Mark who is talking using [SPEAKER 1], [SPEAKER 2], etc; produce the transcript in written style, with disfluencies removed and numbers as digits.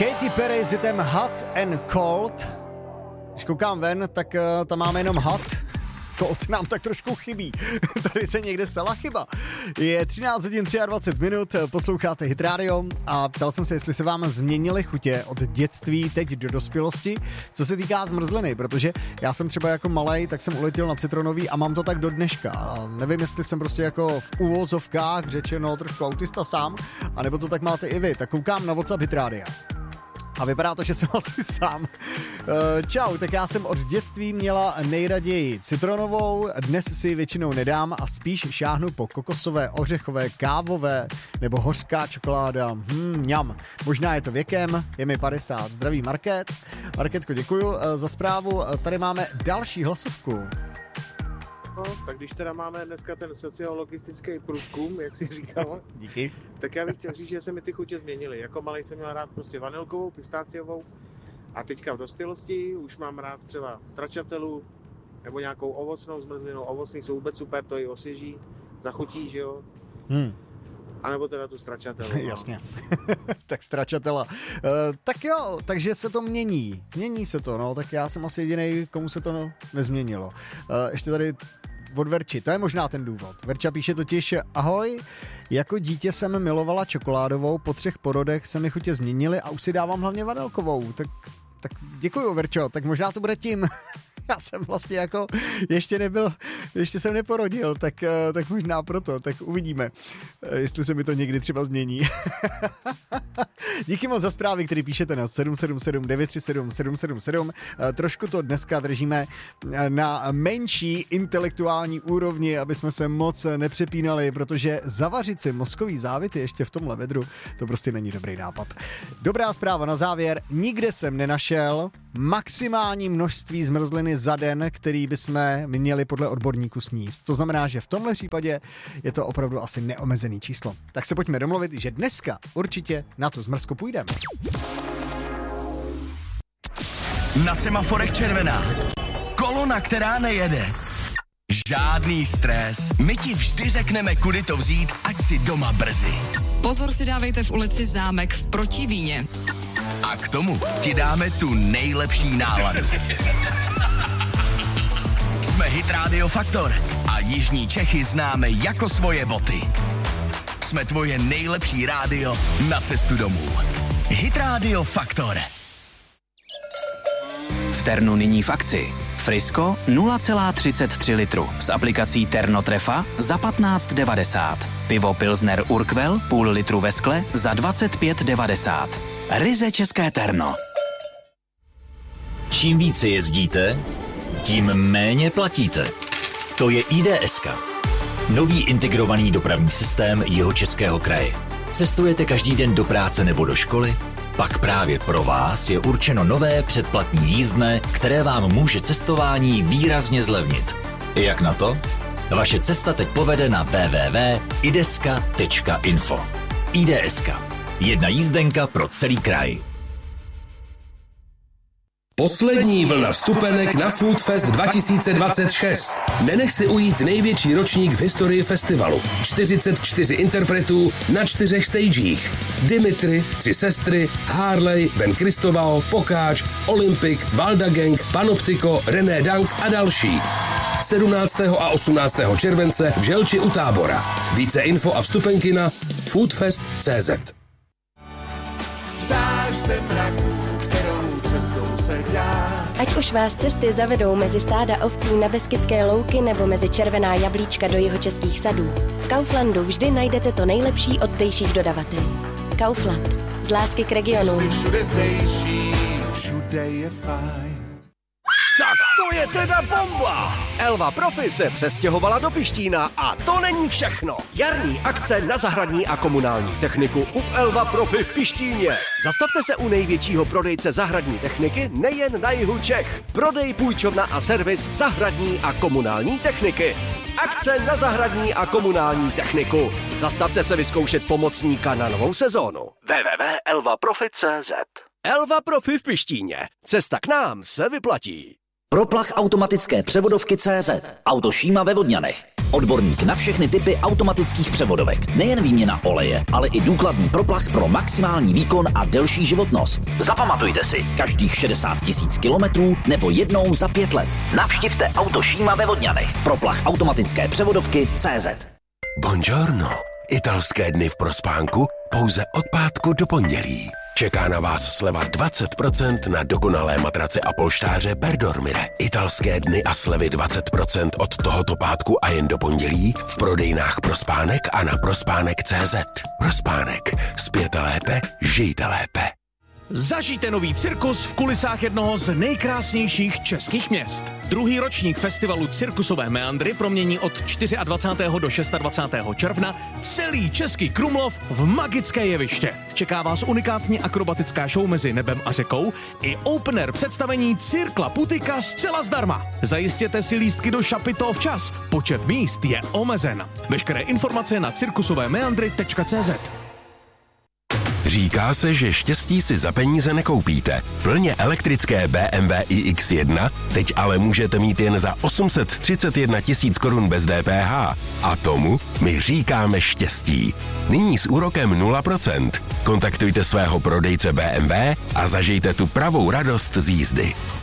[SPEAKER 1] Katy Perry s hitem Hot and Cold. Když koukám ven, tak tam máme jenom hot. Cold nám tak trošku chybí. Tady se někde stala chyba. Je 13 hodin 23 minut, posloucháte Hit Radio a ptal jsem se, jestli se vám změnily chutě od dětství teď do dospělosti, co se týká zmrzliny, protože já jsem třeba jako malej, tak jsem uletěl na citronový a mám to tak do dneška. A nevím, jestli jsem prostě jako v uvozovkách řečeno trošku autista sám, anebo to tak máte i vy. Tak koukám na WhatsApp Hit Radia. A vypadá to, že jsem asi sám. Čau, tak já jsem od dětství měla nejraději citronovou, dnes si většinou nedám a spíš šáhnu po kokosové, ořechové, kávové nebo hořká čokoláda. Mňam. Možná je to věkem, je mi 50. Zdraví Market. Marketko, děkuju za zprávu. Tady máme další hlasovku.
[SPEAKER 2] No, tak když teda máme dneska ten sociologistický průzkum, jak si říkal,
[SPEAKER 1] díky.
[SPEAKER 2] Tak já bych chtěl říct, že se mi ty chutě změnily. Jako malej jsem měl rád prostě vanilkovou, pistáciovou a teďka v dospělosti už mám rád třeba stračatelu nebo nějakou ovocnou zmrzlinu. Ovocný jsou vůbec super, to ji osvěží, zachutí, že jo? A nebo teda tu stračatelu. No.
[SPEAKER 1] Jasně. Tak stračatela. Tak jo, takže se to mění. Mění se to, no. Tak já jsem asi jedinej, komu se to nezměnilo. Ještě tady od Verči, to je možná ten důvod. Verča píše totiž, ahoj, jako dítě jsem milovala čokoládovou, po 3 porodech se mi chutě změnily a už si dávám hlavně vanilkovou. Tak děkuju, Verčo, tak možná to bude tím. Já jsem vlastně jako ještě jsem neporodil, tak možná proto, tak uvidíme, jestli se mi to někdy třeba změní. Díky moc za zprávy, které píšete na 777 937 777. Trošku to dneska držíme na menší intelektuální úrovni, aby jsme se moc nepřepínali, protože zavařit si mozkový závity ještě v tomhle vedru, to prostě není dobrý nápad. Dobrá zpráva na závěr, nikde jsem nenašel maximální množství zmrzliny za den, který bychom měli podle odborníků sníst. To znamená, že v tomhle případě je to opravdu asi neomezený číslo. Tak se pojďme domluvit, že dneska určitě na tu zmrzku půjdeme.
[SPEAKER 3] Na semaforech červená. Kolona, která nejede. Žádný stres. My ti vždy řekneme, kudy to vzít, ať si doma brzy.
[SPEAKER 4] Pozor si dávejte v ulici Zámek v Protivíně.
[SPEAKER 3] A k tomu ti dáme tu nejlepší náladu. Jsme Hit Radio Faktor a jižní Čechy známe jako svoje boty. Jsme tvoje nejlepší rádio na cestu domů. Hit Radio Faktor.
[SPEAKER 5] V Ternu nyní v akci. Frisko 0,33 litru s aplikací Terno Trefa za 15,90. Pivo Pilsner Urquell půl litru ve skle za 25,90. Ryze české Terno.
[SPEAKER 6] Čím více jezdíte, tím méně platíte. To je IDS-ka. Nový integrovaný dopravní systém Jihočeského kraje. Cestujete každý den do práce nebo do školy? Pak právě pro vás je určeno nové předplatní jízdné, které vám může cestování výrazně zlevnit. Jak na to? Vaše cesta teď povede na www.ideska.info. IDS-ka. Jedna jízdenka pro celý kraj.
[SPEAKER 7] Poslední vlna vstupenek na Food Fest 2026. Nenech si ujít největší ročník v historii festivalu. 44 interpretů na 4 stagech. Dimitri, 3 sestry, Harley, Ben Kristoval, Pokáč, Olympic, Valda Gang, Panoptiko, René Dank a další. 17. a 18. července v Želči u Tábora. Více info a vstupenky na foodfest.cz.
[SPEAKER 8] Ptáš se mraků, kterou cestou se dá.
[SPEAKER 9] Ať už vás cesty zavedou mezi stáda ovcí na Beskydské louky nebo mezi červená jablíčka do jihočeských sadů, v Kauflandu vždy najdete to nejlepší od zdejších dodavatelů. Kaufland. Z lásky k regionu.
[SPEAKER 8] Jsi všude zdejší, všude je fajn.
[SPEAKER 10] Tak to je teda bomba! Elva Profi se přestěhovala do Pištína a to není všechno. Jarní akce na zahradní a komunální techniku u Elva Profi v Pištíně. Zastavte se u největšího prodejce zahradní techniky nejen na jihu Čech. Prodej, půjčovna a servis zahradní a komunální techniky. Akce na zahradní a komunální techniku. Zastavte se vyzkoušet pomocníka na novou sezónu. www.elvaprofi.cz. Elva Profi v Pištíně. Cesta k nám se vyplatí.
[SPEAKER 11] Proplach automatické převodovky CZ. Autošíma ve Vodňanech. Odborník na všechny typy automatických převodovek. Nejen výměna oleje, ale i důkladný proplach pro maximální výkon a delší životnost. Zapamatujte si, každých 60 000 kilometrů nebo jednou za 5 let. Navštivte Autošíma ve Vodňanech. Proplach automatické převodovky CZ.
[SPEAKER 7] Buongiorno. Italské dny v Prospánku pouze od pátku do pondělí. Čeká na vás sleva 20% na dokonalé matrace a polštáře Berdormire. Italské dny a slevy 20% od tohoto pátku a jen do pondělí v prodejnách Prospánek a na prospánek.cz. Prospánek. Spěte lépe, žijte lépe.
[SPEAKER 12] Zažijte nový cirkus v kulisách jednoho z nejkrásnějších českých měst. Druhý ročník festivalu Cirkusové meandry promění od 24. do 26. června celý Český Krumlov v magické jeviště. Čeká vás unikátní akrobatická show mezi nebem a řekou i opener představení Cirkla Putika zcela zdarma. Zajistěte si lístky do Šapito včas. Počet míst je omezen. Veškeré informace na cirkusovémeandry.cz.
[SPEAKER 7] Říká se, že štěstí si za peníze nekoupíte. Plně elektrické BMW iX1 teď ale můžete mít jen za 831 000 korun bez DPH. A tomu my říkáme štěstí. Nyní s úrokem 0%. Kontaktujte svého prodejce BMW a zažijte tu pravou radost z jízdy.